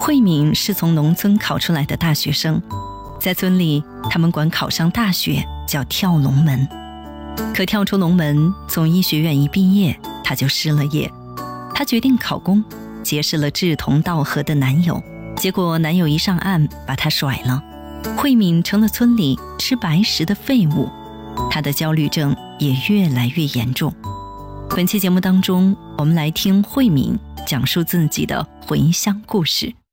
慧敏是从农村考出来的大学生，在村里他们管考上大学叫跳龙门。可跳出龙门，从医学院一毕业，她就失了业。她决定考公，结识了志同道合的男友，结果男友一上岸把她甩了。慧敏成了村里吃白食的废物，她的焦虑症也越来越严重。本期节目当中，我们来听慧敏讲述自己的回乡故事。